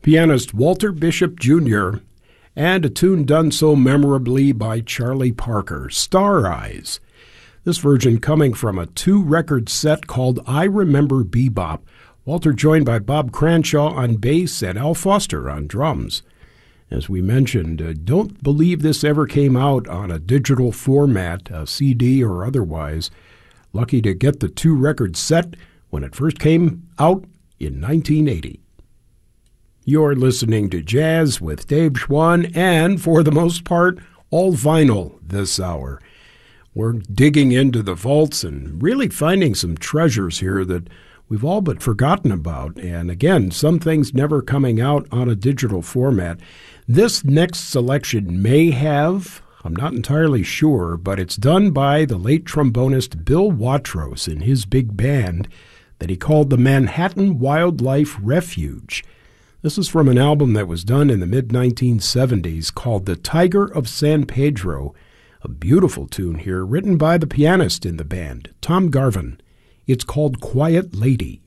pianist Walter Bishop Jr., and a tune done so memorably by Charlie Parker, Star Eyes. This version coming from a 2-record set called I Remember Bebop. Walter joined by Bob Cranshaw on bass and Al Foster on drums. As we mentioned, don't believe this ever came out on a digital format, a CD or otherwise. Lucky to get the 2-record set when it first came out in 1980. You're listening to Jazz with Dave Schwann, and for the most part, all vinyl this hour. We're digging into the vaults and really finding some treasures here that we've all but forgotten about. And again, some things never coming out on a digital format. This next selection may have, I'm not entirely sure, but it's done by the late trombonist Bill Watrous in his big band that he called the Manhattan Wildlife Refuge. This is from an album that was done in the mid-1970s called The Tiger of San Pedro. A beautiful tune here, written by the pianist in the band, Tom Garvin. It's called Quiet Lady.